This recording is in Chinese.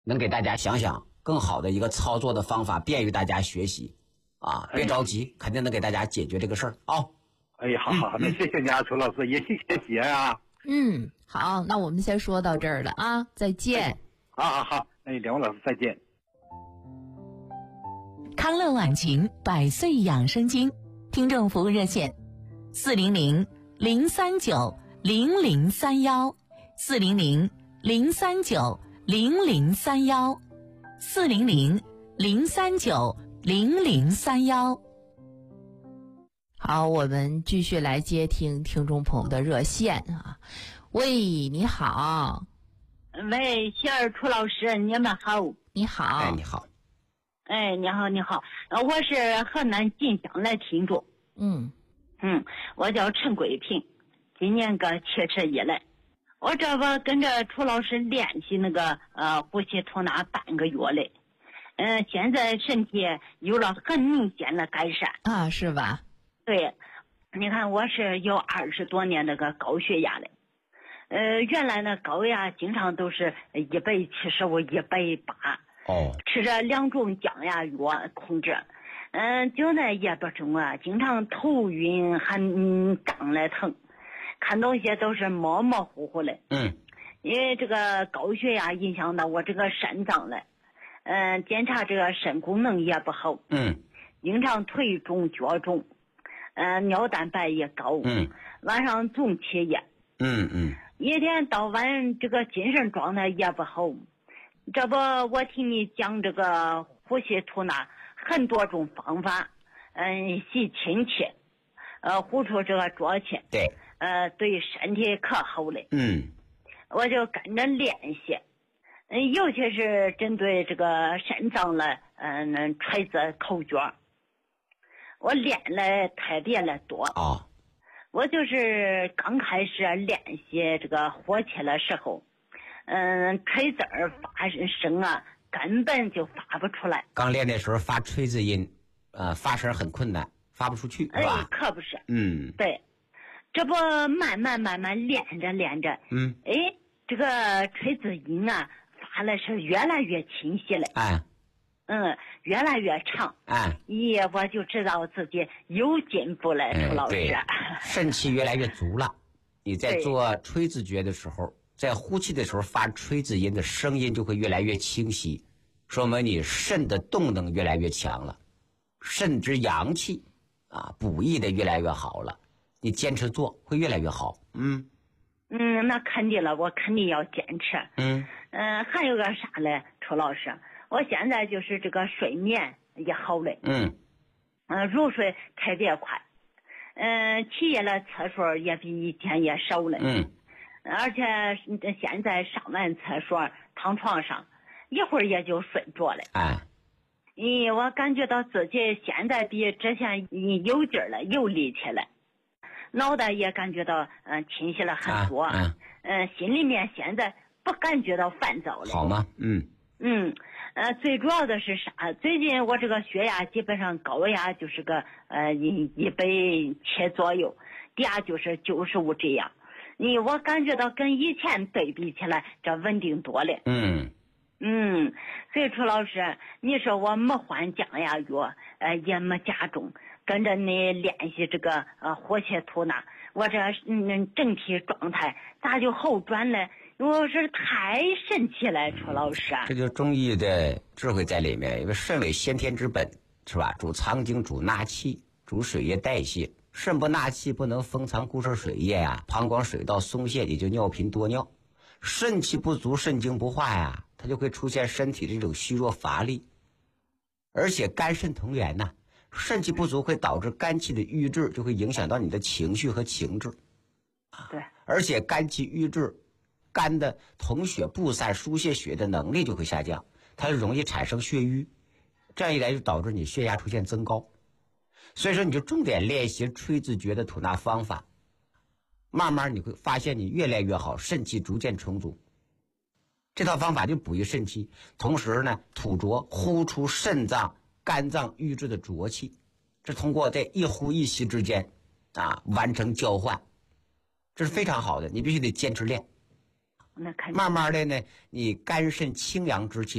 能给大家想想更好的一个操作的方法，便于大家学习啊。别着急，肯定能给大家解决这个事儿啊。 哎呀，好，那谢谢你啊，楚老师，也谢谢姐啊。 好，那我们先说到这儿了啊，再见。 好，两位老师再见。 康乐晚晴百岁养生经听众服务热线400-039-0031，400-039-0031。 好，我们继续来接听众朋友的热线啊。喂，你好。 喂，小儿楚老师，你们好。 你好。 哎，你好。 哎，你好，我是河南晋江的听众。我叫陈桂平，今年个71了。我这不跟着楚老师练习那个呼吸吐纳半个月嘞。现在身体有了很明显的改善啊，是吧？ 对，你看我是有20多年那个高血压嘞。原来呢高压经常都是175、180。吃着2种降压药控制。就那夜不中啊，经常头晕还胀来疼，看东西都是模模糊糊的。因为这个高血压影响到我这个肾脏了。检查这个肾功能也不好。经常腿肿脚肿。尿蛋白也高。晚上总起夜。一天到晚这个精神状态也不好。这不我听你讲这个呼吸吐纳很多种方法。吸氢气，呼出这个浊气。 对。 对身体可好嘞。我就跟着练习。尤其是针对这个肾脏的锤子口诀，我练了特别的多。我就是刚开始练习这个呼气的时候，锤子儿发声啊，根本就发不出来。 刚练的时候发锤子音，发声很困难，发不出去，是吧？ 可不是。 对。 这不慢慢练着，这个锤子音啊，发的是越来越清晰了。越来越长。我就知道自己有进步了，楚老师。 肾气越来越足了。你在做锤子诀的时候，在呼气的时候发锤子音的声音就会越来越清晰，说明你肾的动能越来越强了，肾之阳气补益的越来越好了。你坚持做会越来越好。 那肯定了，我肯定要坚持。还有个啥嘞，楚老师？我现在就是这个睡眠也好嘞。入睡特别快。起夜的次数也比以前也少了。而且现在上完厕所躺床上一会儿也就睡着了。我感觉到自己现在比之前有劲儿了，有力气了，脑袋也感觉到清晰了很多。心里面现在不感觉到烦躁了。 好吗？ 最主要的是啥？最近我这个血压基本上高压就是个170左右，低压就是95这样。我感觉到跟以前对比起来，这稳定多了。所以楚老师，你说我没换降压药，也没加重，跟着你练习这个呼气吐纳，我这整体状态咋就好转了？我是太神奇了，楚老师。 这就是中医的智慧在里面。因为肾为先天之本，是吧？主藏精，主纳气，主水液代谢。肾不纳气，不能封藏固摄水液啊，膀胱水道松懈，也就尿频多尿。肾气不足，肾精不化呀，它就会出现身体的这种虚弱乏力。而且肝肾同源呐，肾气不足会导致肝气的郁滞，就会影响到你的情绪和情志。 对。 而且肝气郁滞，肝的统血布散输泄血的能力就会下降，它就容易产生血瘀，这样一来就导致你血压出现增高。所以说你就重点练习锤子诀的吐纳方法，慢慢你会发现你越来越好，肾气逐渐充足。这套方法就补益肾气，同时呢吐浊呼出肾脏肝脏郁滞的浊气，这通过在一呼一吸之间完成交换，这是非常好的，你必须得坚持练。 那肯定。 慢慢的呢，你肝肾清阳之气